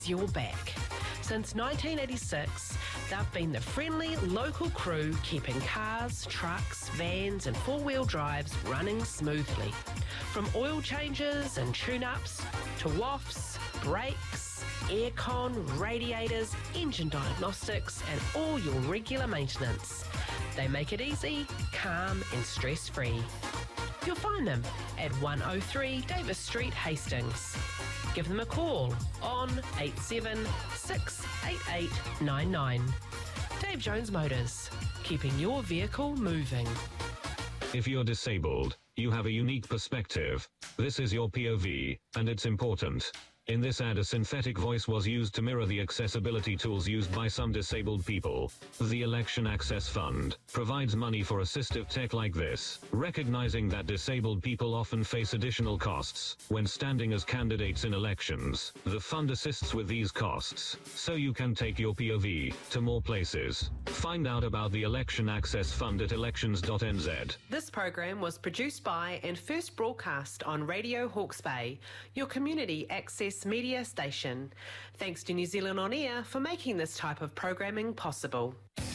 your back. Since 1986, they've been the friendly local crew keeping cars, trucks, vans and four-wheel drives running smoothly. From oil changes and tune-ups to wafts, brakes, aircon, radiators, engine diagnostics and all your regular maintenance. They make it easy, calm and stress-free. You'll find them at 103 Davis Street, Hastings. Give them a call on 87 688 99. Dave Jones Motors, keeping your vehicle moving. If you're disabled, you have a unique perspective. This is your POV, and it's important. In this ad, a synthetic voice was used to mirror the accessibility tools used by some disabled people. The Election Access Fund provides money for assistive tech like this, recognizing that disabled people often face additional costs when standing as candidates in elections. The fund assists with these costs, so you can take your POV to more places. Find out about the Election Access Fund at elections.nz. This program was produced by and first broadcast on Radio Hawke's Bay, your community access media station. Thanks to New Zealand On Air for making this type of programming possible.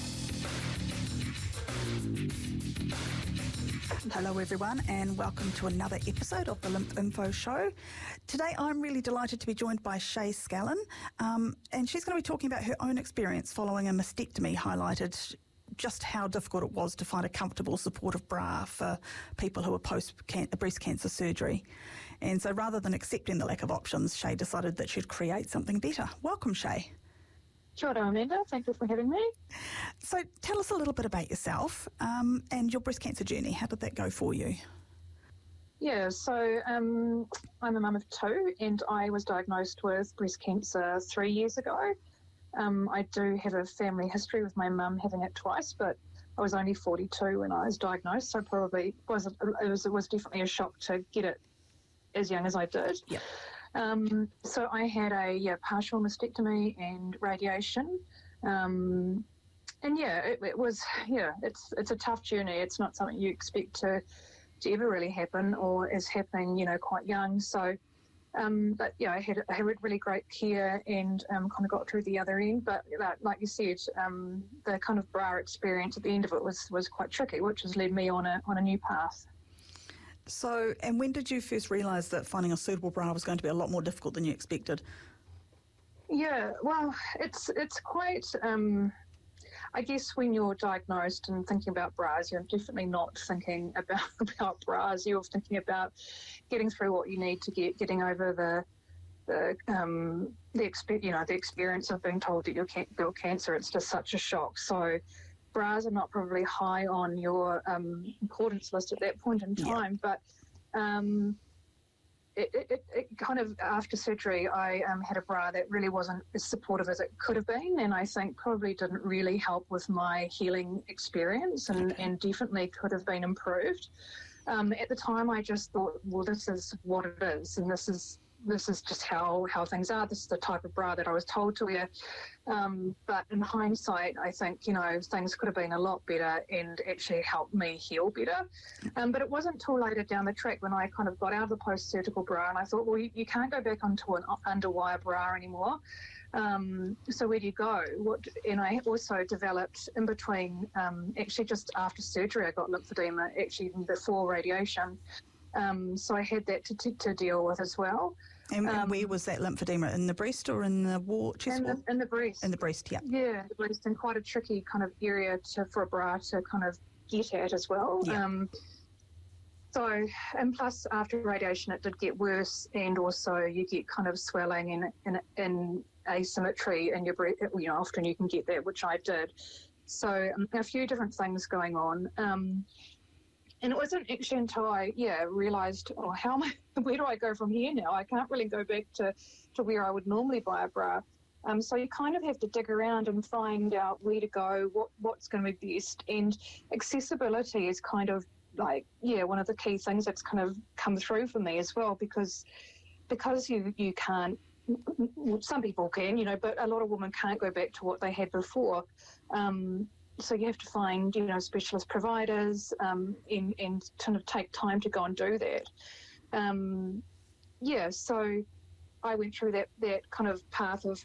Hello everyone and welcome to another episode of the Lymph Info Show. Today I'm really delighted to be joined by Shay Scallon and she's going to be talking about her own experience following a mastectomy, highlighted just how difficult it was to find a comfortable, supportive bra for people who were post-breast cancer surgery. And so rather than accepting the lack of options, Shay decided that she'd create something better. Welcome, Shay. Kia ora, Amanda. Thank you for having me. So tell us a little bit about yourself and your breast cancer journey. How did that go for you? Yeah, so I'm a mum of two and I was diagnosed with breast cancer 3 years ago. I do have a family history with my mum having it twice, but I was only 42 when I was diagnosed, so probably it was definitely a shock to get it as young as I did. Yep. So I had a partial mastectomy and radiation, and it was it's a tough journey. It's not something you expect to ever really happen, or is happening quite young. So. But I had really great care and kind of got through the other end. But like you said, the kind of bra experience at the end of it was quite tricky, which has led me on a new path. So, and when did you first realise that finding a suitable bra was going to be a lot more difficult than you expected? Yeah, well, it's quite. I guess when you're diagnosed and thinking about bras, you're definitely not thinking about bras. You're thinking about getting through what you need to getting over the experience of being told that you'll get cancer. It's just such a shock. So bras are not probably high on your importance list at that point in time. Yeah. But it kind of, after surgery, I had a bra that really wasn't as supportive as it could have been, and I think probably didn't really help with my healing experience, and definitely could have been improved. At the time, I just thought, well, this is what it is, and this is just how things are. This is the type of bra that I was told to wear. But in hindsight, I think, things could have been a lot better and actually helped me heal better. But it wasn't till later down the track when I kind of got out of the post-surgical bra and I thought, well, you can't go back onto an underwire bra anymore. So where do you go? And I also developed in between, actually just after surgery, I got lymphedema, actually even before radiation. So I had that to deal with as well. And where was that lymphedema? In the breast or in the chest wall? In the breast. In the breast, yeah. Yeah, the breast, and quite a tricky kind of area for a bra to kind of get at as well. Yeah. So, and plus after radiation it did get worse, and also you get kind of swelling and asymmetry in your breast. Often you can get that, which I did. So a few different things going on. And it wasn't actually until I, realised, where do I go from here now? I can't really go back to where I would normally buy a bra. So you kind of have to dig around and find out where to go, what's going to be best. And accessibility is kind of one of the key things that's kind of come through for me as well, because you can't, some people can, but a lot of women can't go back to what they had before. So you have to find, specialist providers and kind of take time to go and do that. So I went through that kind of path of